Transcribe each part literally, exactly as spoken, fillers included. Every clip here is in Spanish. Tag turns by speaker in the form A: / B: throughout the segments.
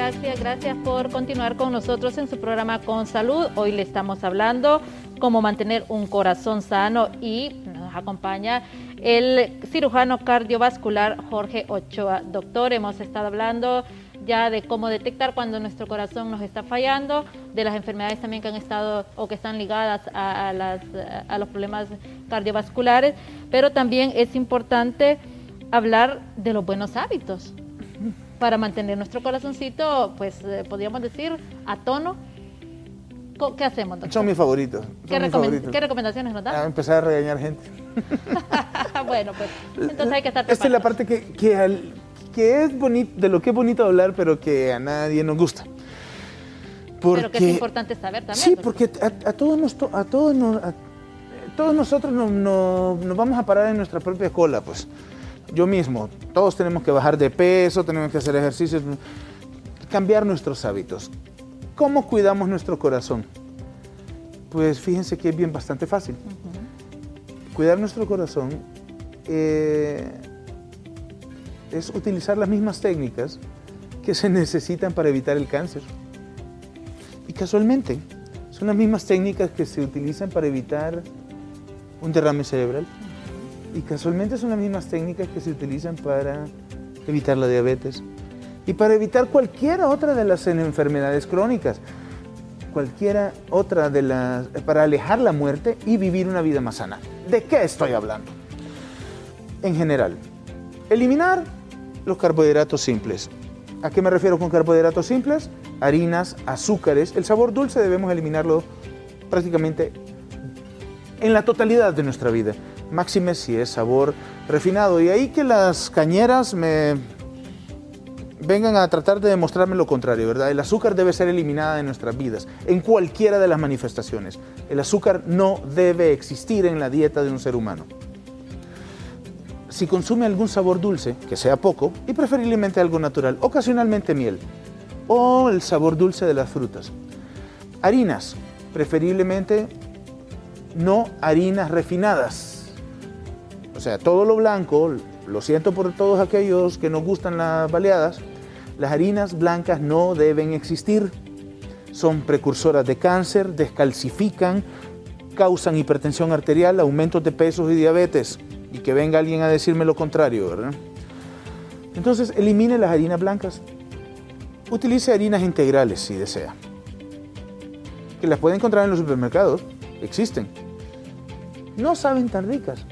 A: gracias, gracias por continuar con nosotros en su programa Con Salud. Hoy le estamos hablando cómo mantener un corazón sano y nos acompaña el cirujano cardiovascular Jorge Ochoa. Doctor, hemos estado hablando ya de cómo detectar cuando nuestro corazón nos está fallando, de las enfermedades también que han estado o que están ligadas a, a, las, a los problemas cardiovasculares, pero también es importante hablar de los buenos hábitos para mantener nuestro corazoncito, pues eh, podríamos decir, a tono. ¿Qué hacemos, doctor?
B: Son mis favoritos. Son
A: ¿Qué,
B: mis
A: recomend
B: favoritos.
A: ¿Qué recomendaciones nos dan?
B: A empezar a regañar gente.
A: Bueno, pues entonces hay que estar preparados.
B: Esta es la parte que, que, al, que es bonito, de lo que es bonito hablar, pero que a nadie nos gusta. Porque,
A: pero que es importante saber también.
B: Sí, porque a, a, todos, nos, a, todos, nos, a todos nosotros nos, nos, nos vamos a parar en nuestra propia cola, pues. Yo mismo, todos tenemos que bajar de peso, tenemos que hacer ejercicios, cambiar nuestros hábitos. ¿Cómo cuidamos nuestro corazón? Pues fíjense que es bien bastante fácil. Uh-huh. Cuidar nuestro corazón eh, es utilizar las mismas técnicas que se necesitan para evitar el cáncer. Y casualmente, son las mismas técnicas que se utilizan para evitar un derrame cerebral. Y casualmente son las mismas técnicas que se utilizan para evitar la diabetes y para evitar cualquiera otra de las enfermedades crónicas, cualquiera otra de las, para alejar la muerte y vivir una vida más sana. ¿De qué estoy hablando? En general, eliminar los carbohidratos simples. ¿A qué me refiero con carbohidratos simples? Harinas, azúcares. El sabor dulce debemos eliminarlo prácticamente en la totalidad de nuestra vida. Máxime si es sabor refinado. Y ahí que las cañeras me vengan a tratar de demostrarme lo contrario, ¿verdad? El azúcar debe ser eliminada de nuestras vidas, en cualquiera de las manifestaciones. El azúcar no debe existir en la dieta de un ser humano. Si consume algún sabor dulce, que sea poco, y preferiblemente algo natural, ocasionalmente miel, o el sabor dulce de las frutas. Harinas, preferiblemente no harinas refinadas. O sea, todo lo blanco, lo siento por todos aquellos que nos gustan las baleadas, las harinas blancas no deben existir. Son precursoras de cáncer, descalcifican, causan hipertensión arterial, aumentos de pesos y diabetes. Y que venga alguien a decirme lo contrario, ¿verdad? Entonces, elimine las harinas blancas. Utilice harinas integrales si desea. Que las puede encontrar en los supermercados, existen. No saben tan ricas,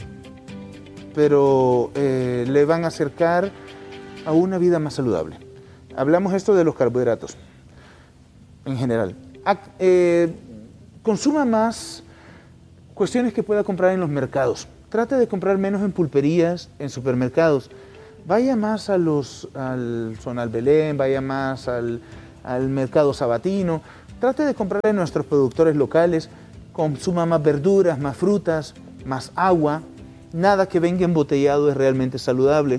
B: pero eh, le van a acercar a una vida más saludable. Hablamos esto de los carbohidratos, en general. A, eh, consuma más cuestiones que pueda comprar en los mercados. Trate de comprar menos en pulperías, en supermercados. Vaya más a los, al Zonal Belén, vaya más al, al mercado sabatino. Trate de comprar en nuestros productores locales. Consuma más verduras, más frutas, más agua. Nada que venga embotellado es realmente saludable.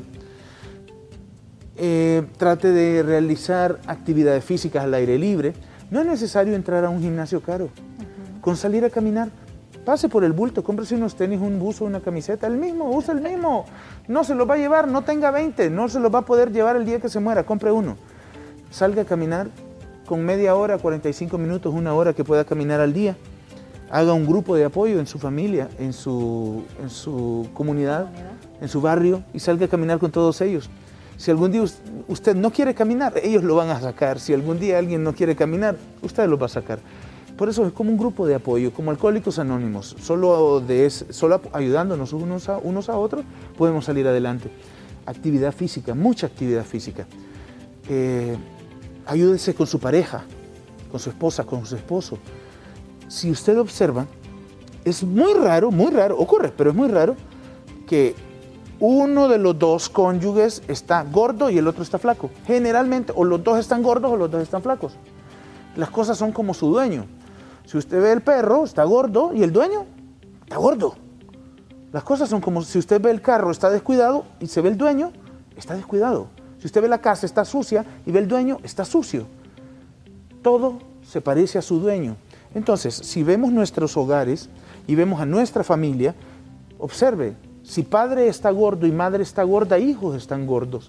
B: Eh, trate de realizar actividades físicas al aire libre. No es necesario entrar a un gimnasio caro. Uh-huh. Con salir a caminar, pase por el bulto, cómprese unos tenis, un buzo, una camiseta, el mismo, usa el mismo. No se los va a llevar, no tenga veinte, no se los va a poder llevar el día que se muera, compre uno. Salga a caminar con media hora, cuarenta y cinco minutos, una hora que pueda caminar al día. Haga un grupo de apoyo en su familia, en su, en su comunidad, en su barrio, y salga a caminar con todos ellos. Si algún día usted no quiere caminar, ellos lo van a sacar. Si algún día alguien no quiere caminar, usted lo va a sacar. Por eso es como un grupo de apoyo, como Alcohólicos Anónimos. Solo, de, solo ayudándonos unos a, unos a otros podemos salir adelante. Actividad física, mucha actividad física. Eh, ayúdese con su pareja, con su esposa, con su esposo. Si usted observa, es muy raro, muy raro, ocurre, pero es muy raro que uno de los dos cónyuges está gordo y el otro está flaco. Generalmente, o los dos están gordos o los dos están flacos. Las cosas son como su dueño. Si usted ve el perro, está gordo, y el dueño está gordo. Las cosas son como si usted ve el carro, está descuidado, y se ve el dueño, está descuidado. Si usted ve la casa, está sucia, y ve el dueño, está sucio. Todo se parece a su dueño. Entonces, si vemos nuestros hogares y vemos a nuestra familia, observe, si padre está gordo y madre está gorda, hijos están gordos.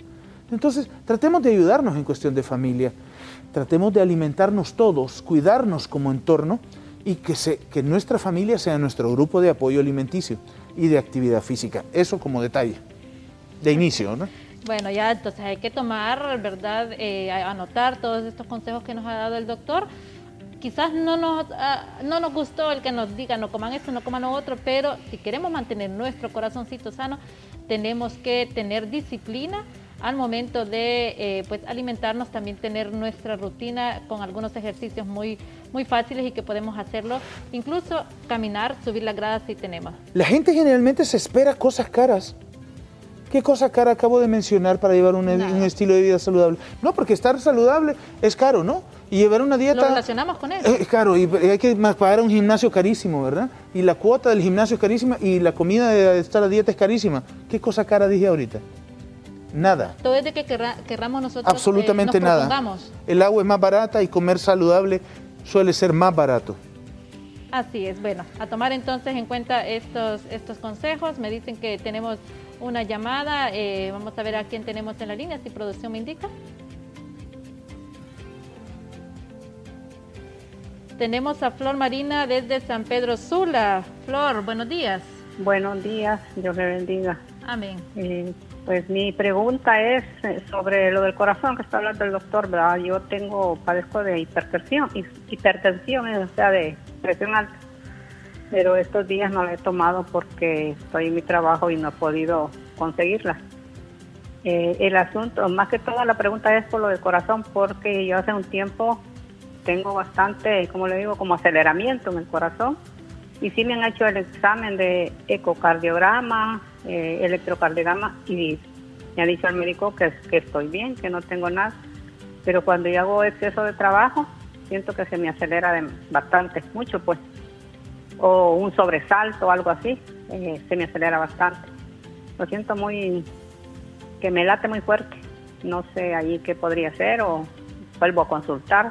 B: Entonces, tratemos de ayudarnos en cuestión de familia, tratemos de alimentarnos todos, cuidarnos como entorno y que, se, que nuestra familia sea nuestro grupo de apoyo alimenticio y de actividad física. Eso como detalle, de inicio, ¿no?
A: Bueno, ya entonces hay que tomar, ¿verdad? Eh, anotar todos estos consejos que nos ha dado el doctor. Quizás no nos, uh, no nos gustó el que nos diga no coman esto, no coman lo otro, pero si queremos mantener nuestro corazoncito sano, tenemos que tener disciplina al momento de eh, pues alimentarnos, también tener nuestra rutina con algunos ejercicios muy, muy fáciles y que podemos hacerlo, incluso caminar, subir las gradas si tenemos.
B: La gente generalmente se espera cosas caras. ¿Qué cosa cara acabo de mencionar para llevar un, un estilo de vida saludable? No, porque estar saludable es caro, ¿no? Y llevar una dieta...
A: Lo relacionamos con eso.
B: Es caro y hay que pagar un gimnasio carísimo, ¿verdad? Y la cuota del gimnasio es carísima y la comida de estar a dieta es carísima. ¿Qué cosa cara dije ahorita? Nada.
A: Todo es de que querra, querramos nosotros
B: absolutamente
A: eh, nos
B: nada.
A: propongamos.
B: El agua es más barata y comer saludable suele ser más barato.
A: Así es. Bueno, a tomar entonces en cuenta estos, estos consejos. Me dicen que tenemos una llamada. Eh, vamos a ver a quién tenemos en la línea, si producción me indica. Tenemos a Flor Marina desde San Pedro Sula. Flor, buenos días.
C: Buenos días, Dios le bendiga.
A: Amén.
C: Eh, pues mi pregunta es sobre lo del corazón que está hablando el doctor, ¿verdad? Yo tengo, padezco de hipertensión, hipertensión, o sea, de presión alta. Pero estos días no la he tomado porque estoy en mi trabajo y no he podido conseguirla. Eh, el asunto, más que todo la pregunta es por lo del corazón, porque yo hace un tiempo tengo bastante, como le digo, como aceleramiento en el corazón. Y sí me han hecho el examen de ecocardiograma, eh, electrocardiograma, y me ha dicho el médico que, que estoy bien, que no tengo nada. Pero cuando yo hago exceso de trabajo, siento que se me acelera de, bastante, mucho pues. O un sobresalto o algo así, eh, se me acelera bastante. Lo siento muy, que me late muy fuerte. No sé ahí qué podría ser o vuelvo a consultar.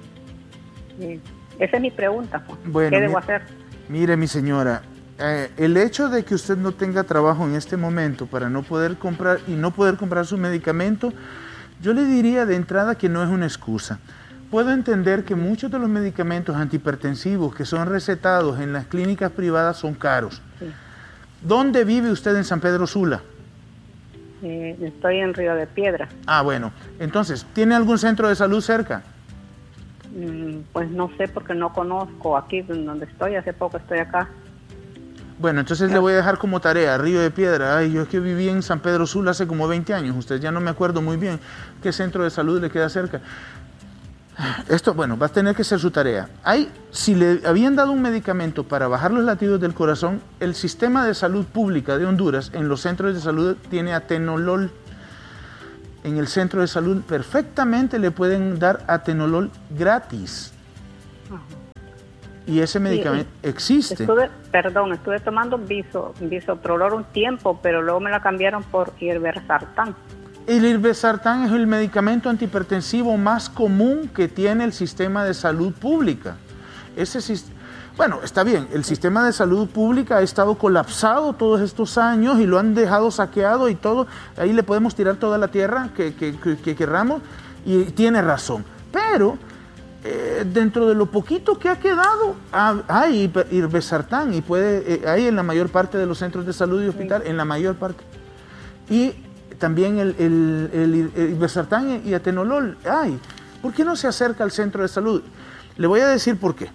C: Eh, esa es mi pregunta, pues.
B: Bueno,
C: ¿qué debo
B: mire,
C: hacer?
B: Mire, mi señora, eh, el hecho de que usted no tenga trabajo en este momento para no poder comprar y no poder comprar su medicamento, yo le diría de entrada que no es una excusa. Puedo entender que muchos de los medicamentos antihipertensivos que son recetados en las clínicas privadas son caros.
C: Sí.
B: ¿Dónde vive usted en San Pedro Sula?
C: Eh, estoy en Río de Piedra.
B: Ah, bueno. Entonces, ¿tiene algún centro de salud cerca?
C: Mm, pues no sé porque no conozco aquí donde estoy, hace poco estoy acá.
B: Bueno, entonces le voy a dejar como tarea, Río de Piedra. Ay, yo es que viví en San Pedro Sula hace como veinte años. Usted ya no me acuerdo muy bien qué centro de salud le queda cerca. Esto, bueno, va a tener que ser su tarea. Hay, si le habían dado un medicamento para bajar los latidos del corazón, el sistema de salud pública de Honduras en los centros de salud tiene atenolol. En el centro de salud perfectamente le pueden dar atenolol gratis.
C: Ajá.
B: Y ese medicamento sí, existe.
C: Estuve, perdón, estuve tomando biso, bisoprolol un tiempo, pero luego me la cambiaron por irbesartán.
B: El irbesartán es el medicamento antihipertensivo más común que tiene el sistema de salud pública. Ese, bueno, está bien, el sistema de salud pública ha estado colapsado todos estos años y lo han dejado saqueado y todo. Ahí le podemos tirar toda la tierra que, que, que, que querramos y tiene razón. Pero eh, dentro de lo poquito que ha quedado, hay irbesartán y puede, eh, hay en la mayor parte de los centros de salud y hospital, sí. En la mayor parte. Y también el, el, el, el irbesartán y atenolol hay. ¿Por qué no se acerca al centro de salud? Le voy a decir por qué.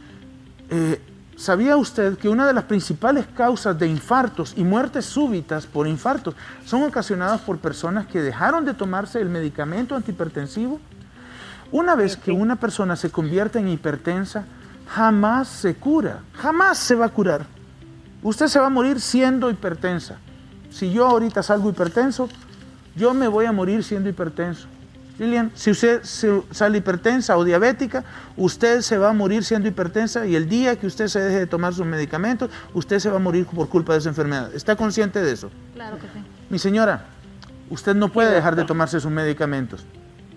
B: Eh, ¿Sabía usted que una de las principales causas de infartos y muertes súbitas por infartos son ocasionadas por personas que dejaron de tomarse el medicamento antihipertensivo? Una vez que una persona se convierte en hipertensa, jamás se cura, jamás se va a curar. Usted se va a morir siendo hipertensa. Si yo ahorita salgo hipertenso, yo me voy a morir siendo hipertenso. Lilian, si usted se sale hipertensa o diabética, usted se va a morir siendo hipertensa y el día que usted se deje de tomar sus medicamentos, usted se va a morir por culpa de esa enfermedad. ¿Está consciente de eso?
A: Claro que sí.
B: Mi señora, usted no puede dejar de tomarse sus medicamentos.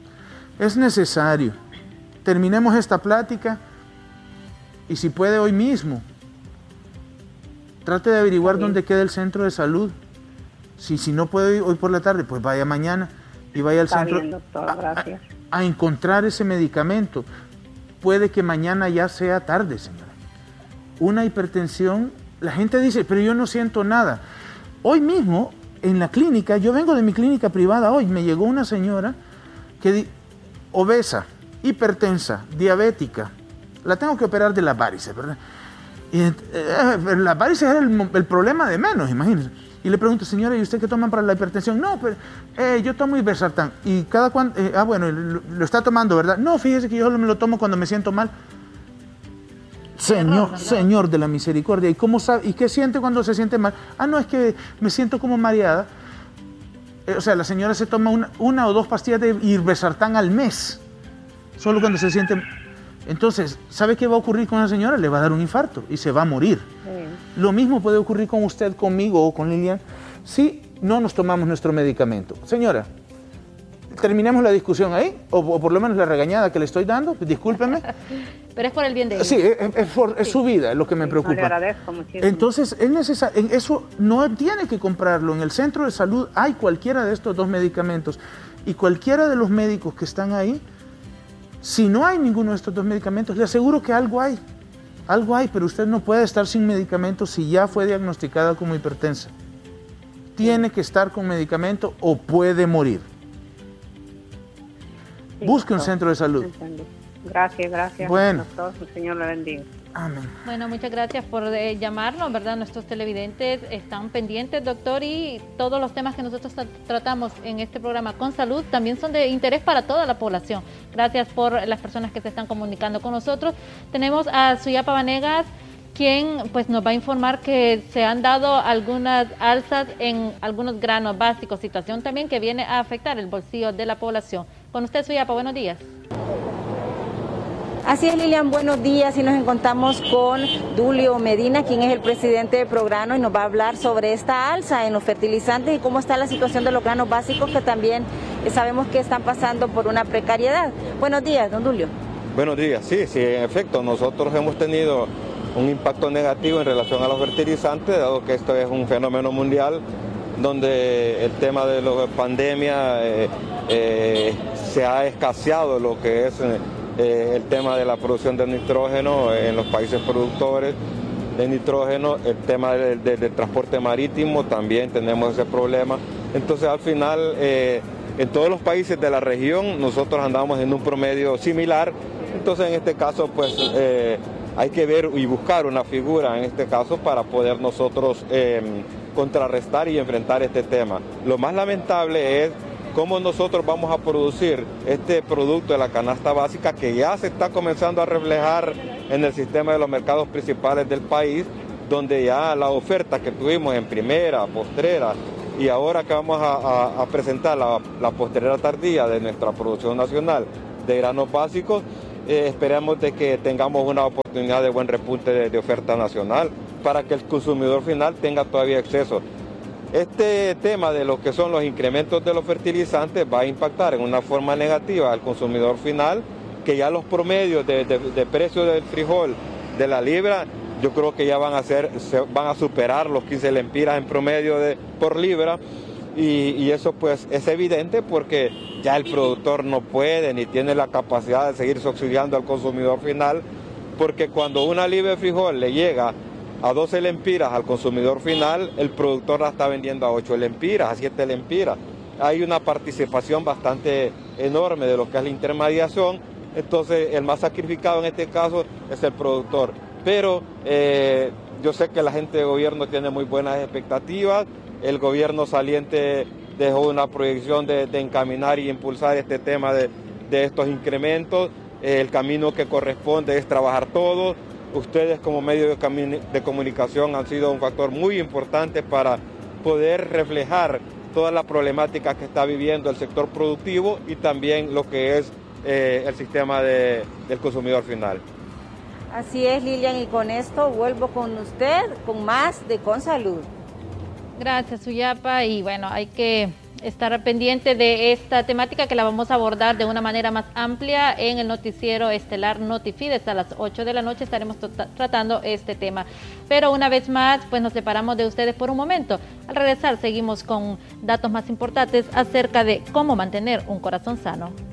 B: Es necesario. Terminemos esta plática y si puede hoy mismo, trate de averiguar dónde queda el centro de salud. Si, si no puede hoy por la tarde, pues vaya mañana y vaya al
C: Está
B: centro
C: bien, doctor,
B: a,
C: gracias.
B: a, a encontrar ese medicamento. Puede que mañana ya sea tarde, señora. Una hipertensión, la gente dice, pero yo no siento nada. Hoy mismo, en la clínica, yo vengo de mi clínica privada hoy, me llegó una señora que di, obesa, hipertensa, diabética, la tengo que operar de las varices, ¿verdad? Y, eh, las varices era el, el problema de menos, imagínense. Y le pregunto, señora, ¿y usted qué toma para la hipertensión? No, pero eh, yo tomo Ibersartán. ¿Y cada cuánto? Eh, ah, bueno, lo, lo está tomando, ¿verdad? No, fíjese que yo solo me lo tomo cuando me siento mal. Señor, Señor de la misericordia. ¿Y cómo sabe? ¿Y qué siente cuando se siente mal? Ah, no, es que me siento como mareada. Eh, o sea, la señora se toma una, una o dos pastillas de Ibersartán al mes. Solo cuando se siente... Entonces, ¿sabe qué va a ocurrir con la señora? Le va a dar un infarto y se va a morir. Sí. Lo mismo puede ocurrir con usted, conmigo o con Lilian, si no nos tomamos nuestro medicamento. Señora, terminemos la discusión ahí, o, o por lo menos la regañada que le estoy dando, discúlpeme.
A: Pero es por el bien de ella.
B: Sí, es, es, por, es sí. su vida, es lo que me sí, preocupa. Le
C: agradezco muchísimo.
B: Entonces, es necesario, eso no tiene que comprarlo. En el centro de salud hay cualquiera de estos dos medicamentos y cualquiera de los médicos que están ahí, si no hay ninguno de estos dos medicamentos, le aseguro que algo hay. Algo hay, pero usted no puede estar sin medicamentos si ya fue diagnosticada como hipertensa. Tiene que estar con medicamento o puede morir. Sí, Busque un centro de salud.
C: Entendí. Gracias, gracias.
B: Bueno.
C: Doctor, el Señor le bendiga.
B: Amén.
A: Bueno, muchas gracias por eh, llamarnos, ¿verdad? Nuestros televidentes están pendientes, doctor, y todos los temas que nosotros tra tratamos en este programa con salud también son de interés para toda la población. Gracias por las personas que se están comunicando con nosotros. Tenemos a Suyapa Vanegas, quien pues nos va a informar que se han dado algunas alzas en algunos granos básicos, situación también que viene a afectar el bolsillo de la población. Con usted, Suyapa, buenos días.
D: Así es, Lilian, buenos días, y nos encontramos con Dulio Medina, quien es el presidente de Prograno, y nos va a hablar sobre esta alza en los fertilizantes y cómo está la situación de los granos básicos, que también sabemos que están pasando por una precariedad. Buenos días, don Dulio.
E: Buenos días, sí, sí, en efecto, nosotros hemos tenido un impacto negativo en relación a los fertilizantes, dado que esto es un fenómeno mundial, donde el tema de la pandemia eh, eh, se ha escaseado lo que es... Eh, Eh, el tema de la producción de nitrógeno en los países productores de nitrógeno, el tema del, del, del transporte marítimo, también tenemos ese problema. Entonces, al final, eh, en todos los países de la región, nosotros andamos en un promedio similar. Entonces, en este caso, pues, eh, hay que ver y buscar una figura, en este caso, para poder nosotros eh, contrarrestar y enfrentar este tema. Lo más lamentable es cómo nosotros vamos a producir este producto de la canasta básica, que ya se está comenzando a reflejar en el sistema de los mercados principales del país, donde ya la oferta que tuvimos en primera, postrera, y ahora que vamos a, a, a presentar la, la postrera tardía de nuestra producción nacional de granos básicos, eh, esperamos de que tengamos una oportunidad de buen repunte de, de oferta nacional para que el consumidor final tenga todavía acceso. Este tema de lo que son los incrementos de los fertilizantes va a impactar en una forma negativa al consumidor final, que ya los promedios de, de, de precio del frijol de la libra, yo creo que ya van a ser, se, van a superar los quince lempiras en promedio de, por libra, y, y eso pues es evidente porque ya el productor no puede ni tiene la capacidad de seguir subsidiando al consumidor final, porque cuando una libra de frijol le llega a doce lempiras al consumidor final, el productor la está vendiendo a ocho lempiras, a siete lempiras. Hay una participación bastante enorme de lo que es la intermediación, entonces el más sacrificado en este caso es el productor. Pero eh, yo sé que la gente de gobierno tiene muy buenas expectativas, el gobierno saliente dejó una proyección de, de encaminar y impulsar este tema de, de estos incrementos, el camino que corresponde es trabajar todos. Ustedes como medio de, de comunicación han sido un factor muy importante para poder reflejar toda la problemática que está viviendo el sector productivo y también lo que es eh, el sistema de, del consumidor final.
D: Así es, Lilian, y con esto vuelvo con usted con más de Con Salud.
A: Gracias, Suyapa, y bueno, hay que estar pendiente de esta temática que la vamos a abordar de una manera más amplia en el noticiero estelar Notifides. A las ocho de la noche estaremos tratando este tema. Pero una vez más, pues nos separamos de ustedes por un momento. Al regresar seguimos con datos más importantes acerca de cómo mantener un corazón sano.